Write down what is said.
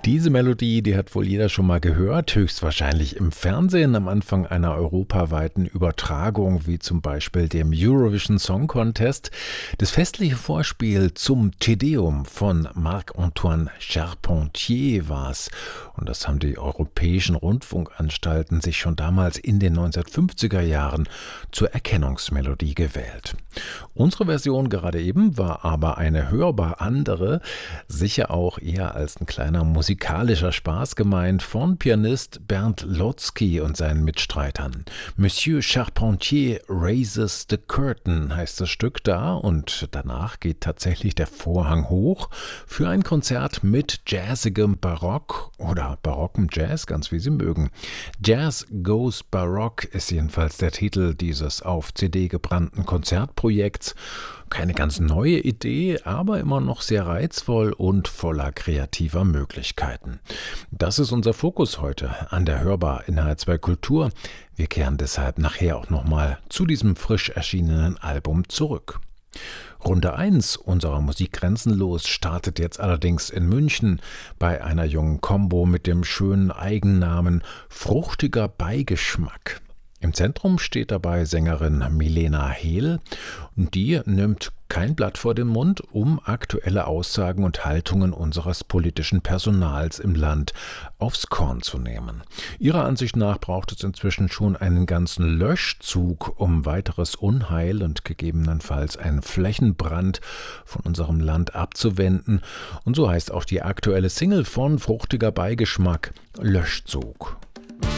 Diese Melodie, die hat wohl jeder schon mal gehört, höchstwahrscheinlich im Fernsehen am Anfang einer europaweiten Übertragung, wie zum Beispiel dem Eurovision Song Contest. Das festliche Vorspiel zum Te Deum von Marc-Antoine Charpentier war es. Und das haben die europäischen Rundfunkanstalten sich schon damals in den 1950er Jahren zur Erkennungsmelodie gewählt. Unsere Version gerade eben war aber eine hörbar andere, sicher auch eher als ein kleiner musikalischer Spaß gemeint von Pianist Bernd Lotzky und seinen Mitstreitern. Monsieur Charpentier Raises the Curtain heißt das Stück da und danach geht tatsächlich der Vorhang hoch für ein Konzert mit jazzigem Barock oder barockem Jazz, ganz wie Sie mögen. Jazz Goes Baroque ist jedenfalls der Titel dieses auf CD gebrannten Konzertprojekts. Keine ganz neue Idee, aber immer noch sehr reizvoll und voller kreativer Möglichkeiten. Das ist unser Fokus heute an der Hörbar in H2 Kultur. Wir kehren deshalb nachher auch nochmal zu diesem frisch erschienenen Album zurück. Runde 1 unserer Musik Grenzenlos startet jetzt allerdings in München bei einer jungen Combo mit dem schönen Eigennamen Fruchtiger Beigeschmack. Im Zentrum steht dabei Sängerin Milena Hehl und die nimmt kein Blatt vor den Mund, um aktuelle Aussagen und Haltungen unseres politischen Personals im Land aufs Korn zu nehmen. Ihrer Ansicht nach braucht es inzwischen schon einen ganzen Löschzug, um weiteres Unheil und gegebenenfalls einen Flächenbrand von unserem Land abzuwenden. Und so heißt auch die aktuelle Single von Fruchtiger Beigeschmack, Löschzug.